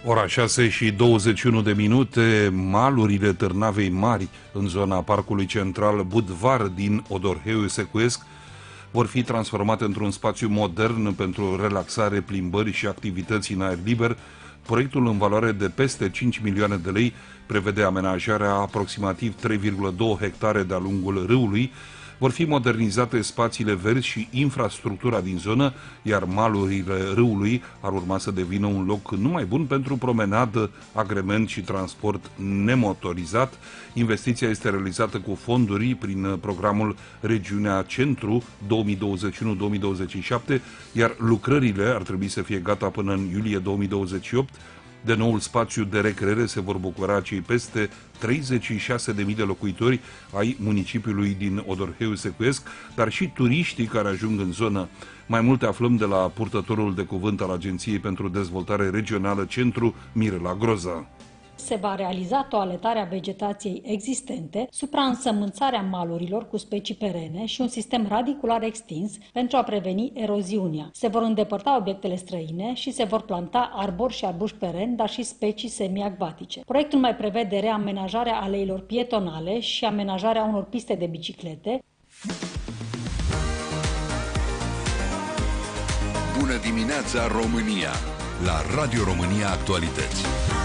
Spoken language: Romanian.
Ora 6:21, malurile Târnavei Mari, în zona Parcului Central Budvar din Odorheiu Secuiesc, vor fi transformate într-un spațiu modern pentru relaxare, plimbări și activități în aer liber. Proiectul, în valoare de peste 5 milioane de lei, prevede amenajarea aproximativ 3,2 hectare de-a lungul râului. Vor fi modernizate spațiile verzi și infrastructura din zonă, iar malurile râului ar urma să devină un loc numai bun pentru promenadă, agrement și transport nemotorizat. Investiția este realizată cu fonduri prin programul Regiunea Centru 2021-2027, iar lucrările ar trebui să fie gata până în iulie 2028. De noul spațiu de recreere se vor bucura cei peste 36.000 de locuitori ai municipiului din Odorheiu Secuiesc, dar și turiștii care ajung în zonă. Mai multe aflăm de la purtătorul de cuvânt al Agenției pentru Dezvoltare Regională Centru, Mirela Groza. Se va realiza toaletarea vegetației existente, supraînsămânțarea malurilor cu specii perene și un sistem radicular extins pentru a preveni eroziunea. Se vor îndepărta obiectele străine și se vor planta arbori și arbuși pereni, dar și specii semiacvatice. Proiectul mai prevede reamenajarea aleilor pietonale și amenajarea unor piste de biciclete. Bună dimineața, România! La Radio România Actualități.